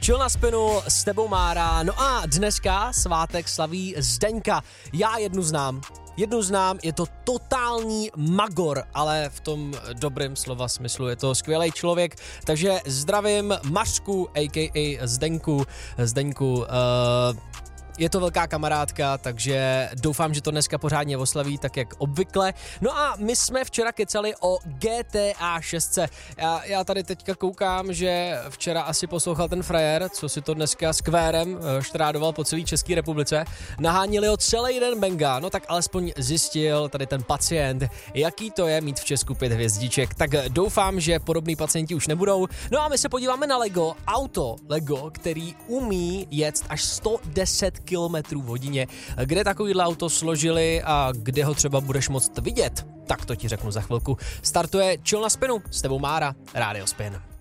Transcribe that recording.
Chill na spinu, s tebou Mára. No a dneska svátek slaví Zdeňka. Já jednu znám, je to totální magor, ale v tom dobrém slova smyslu, je to skvělý člověk, takže zdravím Mařku, a.k.a. Zdeňku, je to velká kamarádka, takže doufám, že to dneska pořádně oslaví, tak jak obvykle. No a my jsme včera kecali o GTA 6. Já tady teďka koukám, že včera asi poslouchal ten frajer, co si to dneska s kvérem štrádoval po celé České republice. Nahánili ho celý den benga, no tak alespoň zjistil tady ten pacient, jaký to je mít v Česku 5 hvězdiček. Tak doufám, že podobný pacienti už nebudou. No a my se podíváme na auto Lego, který umí jet až 110 km v hodině. Kde takovýhle auto složili a kde ho třeba budeš moct vidět? Tak to ti řeknu za chvilku. Startuje Chill na spinu, s tebou Mára, Rádio Spin.